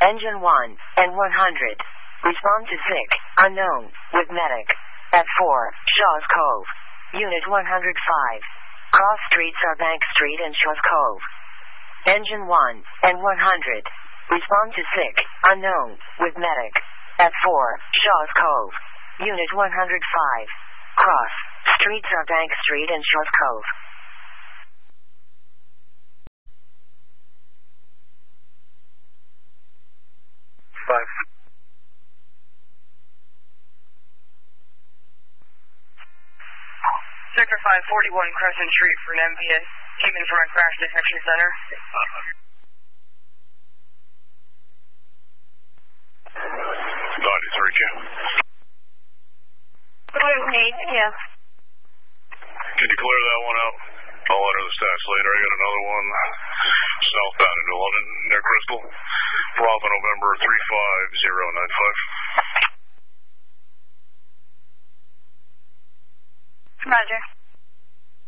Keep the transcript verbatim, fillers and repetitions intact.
Engine one and one hundred. Respond to sick, unknown, with medic. At four, Shaw's Cove. Unit one hundred five. Cross streets are Bank Street and Shaw's Cove. Engine one and one hundred. Respond to sick, unknown, with medic. At four, Shaw's Cove. Unit one hundred five. Cross streets are Bank Street and Shaw's Cove. Five. Sector five forty-one Crescent Street for an M P S. Came in from a crash detection center. Dottie, it's Richie. Yeah. Can you clear that one out? I'll enter the stats later. I got another one southbound into London near Crystal. Bravo November three five zero nine five. Roger.